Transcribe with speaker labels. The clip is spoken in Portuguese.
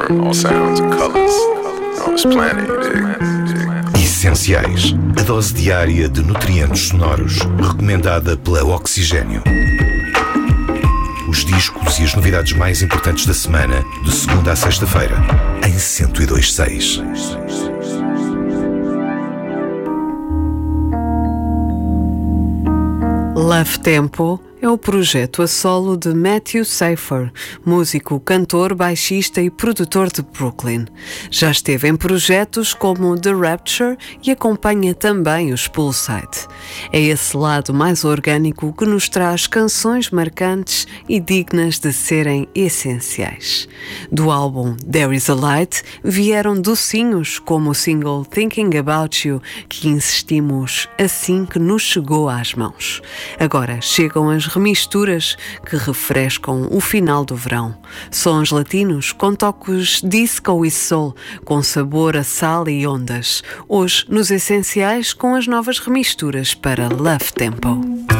Speaker 1: from all sounds and colors on this planet, you dig?
Speaker 2: Essenciais. A dose diária de nutrientes sonoros recomendada pela Oxigênio. Os discos e as novidades mais importantes da semana, de segunda a sexta-feira, em 102.6.
Speaker 3: Love Tempo é o projeto a solo de Matthew Safer, músico, cantor, baixista e produtor de Brooklyn. Já esteve em projetos como The Rapture e acompanha também os Poolside. É esse lado mais orgânico que nos traz canções marcantes e dignas de serem essenciais. Do álbum There Is a Light vieram docinhos como o single Thinking About You, que insistimos assim que nos chegou às mãos. Agora chegam as remisturas que refrescam o final do verão. Sons latinos com toques disco e soul, com sabor a sal e ondas. Hoje, nos essenciais, com as novas remisturas para Love Tempo.